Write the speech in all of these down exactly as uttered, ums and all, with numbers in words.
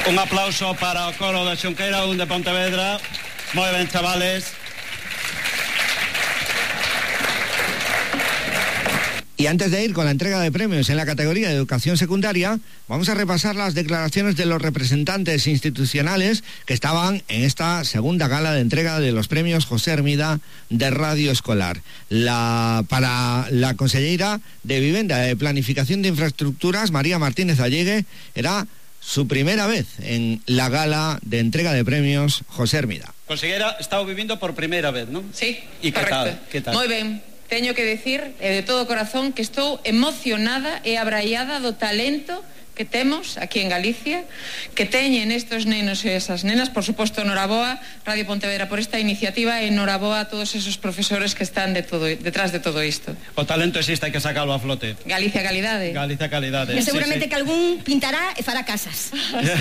Un aplauso para o coro de Xunqueira un de Pontevedra. Moi ben, chavales. Y antes de ir con la entrega de premios en la categoría de educación secundaria, vamos a repasar las declaraciones de los representantes institucionales que estaban en esta segunda gala de entrega de los premios José Hermida de Radio Escolar. La, para la consellera de Vivienda y Planificación de Infraestructuras, María Martínez Allegue, era su primera vez en la gala de entrega de premios José Hermida. Consellera, estaba vivindo por primeira vez, non? Sí, e que tal? Que tal? Moi ben. Teño que decir, eh, de todo corazón, que estou emocionada e abraiada do talento que temos aquí en Galicia, que teñen estos nenos e esas nenas. Por suposto, noraboa Radio Pontevedra por esta iniciativa e noraboa a todos esos profesores que están de todo, detrás de todo isto. O talento existe, hai que sacarlo a flote. Galicia calidade. Galicia calidade. E seguramente sí, sí. que algún pintará e fará casas.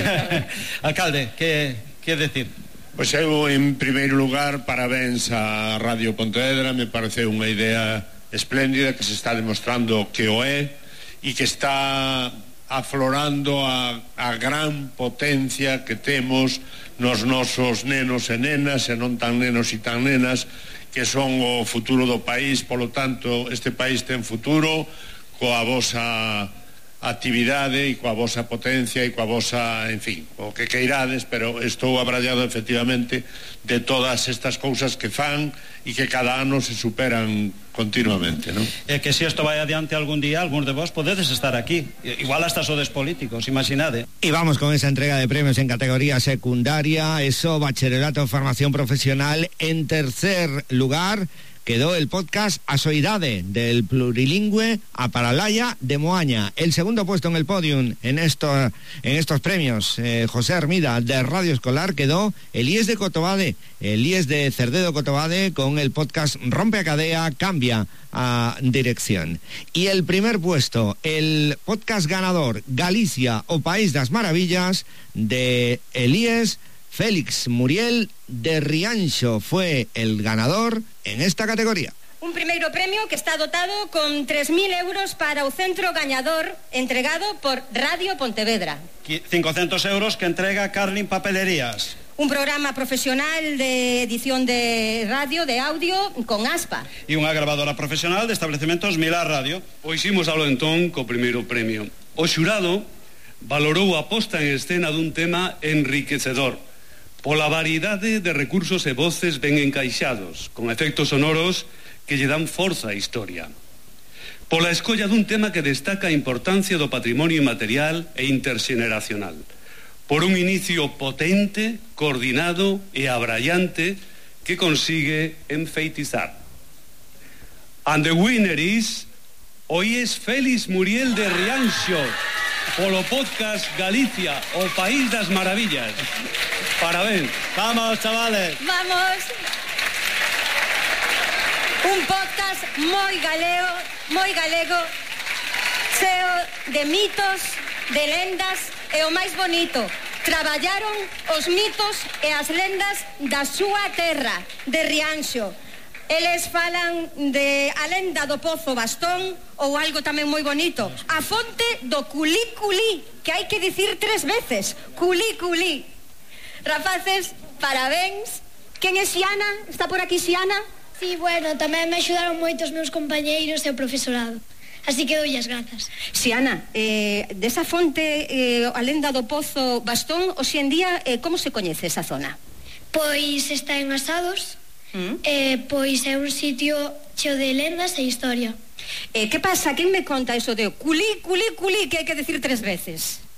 Alcalde, que que decir? Pois eu, en primeiro lugar, parabéns a Radio Pontevedra. Me parece unha idea espléndida que se está demostrando que o é e que está aflorando a, a gran potencia que temos nos nosos nenos e nenas, e non tan nenos e tan nenas, que son o futuro do país. Polo tanto, este país ten futuro coa vosa actividade e coa vosa potencia e coa vosa, en fin, o que queirades, pero estou abrallado efectivamente de todas estas cousas que fan e que cada ano se superan continuamente, non? É que se isto vai adiante algún día, algúns de vos podedes estar aquí, igual hasta sodes políticos, imaginade. Y vamos con esa entrega de premios en categoría secundaria, eso, bachillerato, formación profesional. En tercer lugar quedó el podcast Asoidade, del plurilingüe a Paralaya de Moaña. El segundo puesto en el podium en, esto, en estos premios eh, José Hermida de Radio Escolar quedó el I E S de Cotobade, el I E S de Cerdedo Cotobade, con el podcast Rompe a Cadea, Cambia a Dirección. Y el primer puesto, el podcast ganador Galicia o País das Maravillas, de el I E S Félix Muriel de Rianxo, fue el ganador en esta categoría. Un primeiro premio que está dotado con tres mil euros para o centro gañador, entregado por Radio Pontevedra. cincocentos euros que entrega Carlin Papelerías. Un programa profesional de edición de radio, de audio, con Aspa. E unha grabadora profesional de estabelecementos Milar Radio. Pois imos alo entón co primeiro premio. O xurado valorou a posta en escena dun tema enriquecedor, pola variedade de recursos e voces ben encaixados, con efectos sonoros que lle dan forza á historia. Pola escolla dun tema que destaca a importancia do patrimonio inmaterial e interxeneracional. Por un inicio potente, coordinado e abrallante que consigue enfeitizar. And the winner is o I E S Félix Muriel de Rianxo, polo podcast Galicia, o País das Maravillas. Parabéns. Vamos, chavales. Vamos. Un podcast moi galego, moi galego, cheo de mitos, de lendas e o máis bonito, traballaron os mitos e as lendas da súa terra, de Rianxo. Eles falan de a lenda do Pozo Bastón, ou algo tamén moi bonito, a fonte do Culí Culí, que hai que dicir tres veces, Culí Culí. Rapaces, parabéns. Quen é Xiana? Está por aquí Xiana? Sí, bueno, tamén me axudaron moito os meus compañeiros e o profesorado, así que doy as grazas. Xiana, eh, desa fonte, eh, a lenda do Pozo Bastón, hoxe en día, eh, como se coñece esa zona? Pois está en Asados, ¿Mm? eh, pois é un sitio cheo de lendas e historia. Eh, que pasa? Quen me conta eso de culí, culí, culí, que hai que decir tres veces?